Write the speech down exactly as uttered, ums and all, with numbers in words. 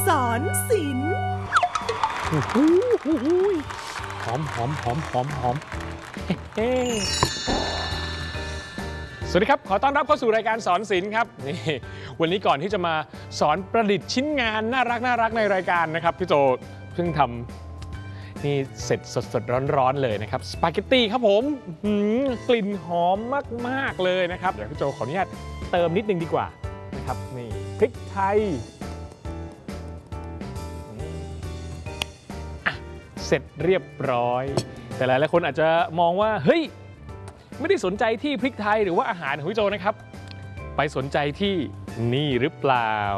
สอนศิลป์หอมหอมหอมหอมหอมเฮ้สวัสดีครับขอต้อนรับเข้าสู่รายการสอนศิลป์ครับนี่วันนี้ก่อนที่จะมาสอนประดิษฐ์ชิ้นงานน่ารักน่ารักในรายการนะครับพี่โจเพิ่งทำนี่เสร็จสดๆร้อนๆเลยนะครับสปาเกตตี้ครับผมกลิ่นหอมมากๆเลยนะครับเดี๋ยวพี่โจขออนุญาตเติมนิดนึงดีกว่านะครับนี่พริกไทยเสร็จเรียบร้อยแต่หลายๆคนอาจจะมองว่าเฮ้ยไม่ได้สนใจที่พริกไทยหรือว่าอาหารของพี่โจนะครับไปสนใจที่นี่หรือเปล่า